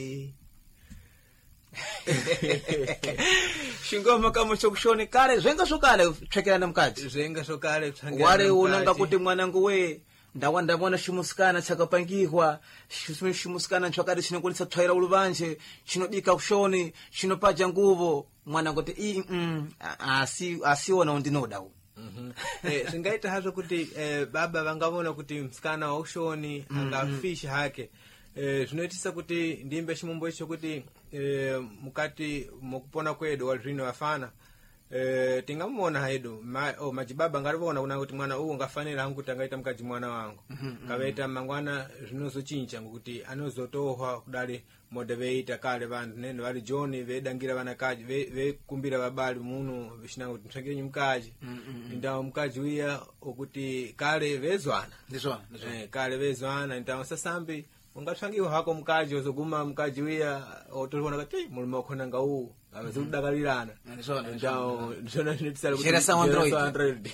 Shingoma kama chokushoni kale zvenga sokale tsvekerana mukadzi zvenga sokale tsangana wale unanga kuti mwanangu we ndawanda mwana chimusikana chakapangihwa chimusikana chakati chinokulitsa tsvaira uluvanje chinobika kushoni chinopaja nguvo mwana kuti asiona undinoda u zvingaita hazvo kuti baba vangavona kuti msikana wa ushoni angafisha hake zvinoitisa kuti ndimbe chimombo icho kuti mukati mukupona kwedu walzvino vafana tingamuona haidu majibaba ngarivona kuna kuti mwana uwu ngafanira hangu kuti angaita mukadzi mwana wangu kavaita mangwana zvinozochinja ngokuti anozotohwa kudali mode veita kale vantu nene vari John vedangira vanakaji vekumbira vabali muno vishinanga kuti mtsvangirenyi mukadzi ndawo mukadzi uya okuti kale vezwana kale vezwana ndawo sasambi ungatsvangiwa hako mukadzi ozoguma mukadzi uya otoona kuti murume wakhona ngau avazikudakalirana ndawo ndizvona zvinotisala kuti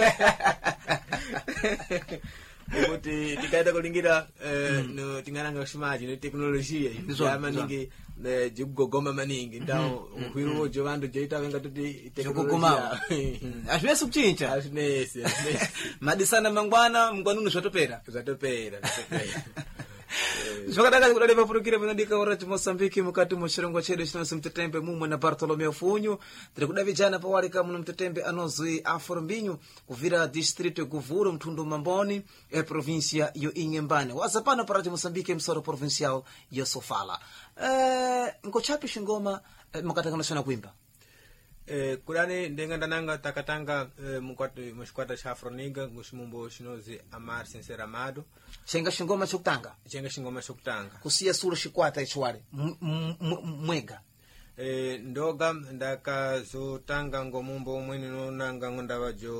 kuti tikaita kulingira tingananga kushimaji neteknolojia yamaningi jikugogoma maningi ndawo uhwiruwo jo vantu joita venga tuti teknolojia azvinesi kuchinja azvinesi madisana mangwana mngwanunu zvotopera zvakadaka kudade papurukire munodika ora chimosambiki mukati muchirongo chedu chinozi mtetembe mumwe na Bartolomeo Funyu tiri kudavijana pawalika muno mtetembe anozwi Afrombinyu kuvira distrito Guvuro mtundu Mamboni provincia yo Inhambane wazapano para Mosambike msoro provincial yo Sofala ngochapi shingoma mukatangana sana kuimba kudani ndengandananga takatanga muchikwata cha Afroniga ngushimumbo chinozi Amar Sincero Amado chenga shingoma chokutanga kusiya sulo chikwata ichwale mwega ndoga ndakazotanga ngomumbo umwe ninonanga ngondava jo